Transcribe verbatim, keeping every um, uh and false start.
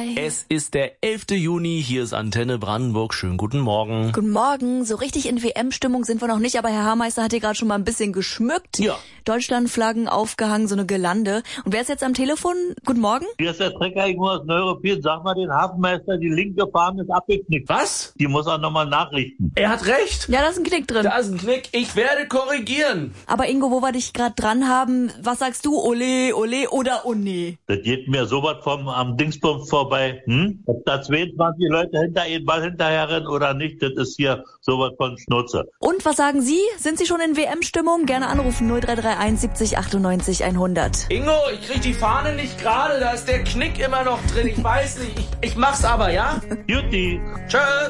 drei. Es ist der elfte Juni, hier ist Antenne Brandenburg. Schönen guten Morgen. Guten Morgen. So richtig in W M-Stimmung sind wir noch nicht, aber Herr Haarmeister hat hier gerade schon mal ein bisschen geschmückt. Ja. Deutschlandflaggen aufgehangen, so eine Girlande. Und wer ist jetzt am Telefon? Guten Morgen. Hier ist der Trecker irgendwo aus Neuruppin. Sag mal den Hafenmeister, die linke Fahne ist abgeknickt. Was? Die muss er nochmal nachrichten. Er hat recht. Ja, da ist ein Knick drin. Da ist ein Knick. Ich werde korrigieren. Aber Ingo, wo wir dich gerade dran haben, was sagst du? Ole, ole oder oh nee? Das geht mir so was vom am Dingsbums vorbei. Hm? Ob da zweiundzwanzig Leute hinter ihren Ball hinterher rennen oder nicht, das ist hier so was von Schnurze. Und was sagen Sie? Sind Sie schon in W M-Stimmung? Gerne anrufen null drei drei eins siebzig achtundneunzig hundert. Ingo, ich krieg die Fahne nicht gerade. Da ist der Knick immer noch drin. Ich weiß nicht. Ich, ich mach's aber, ja? Jutti. Tschö.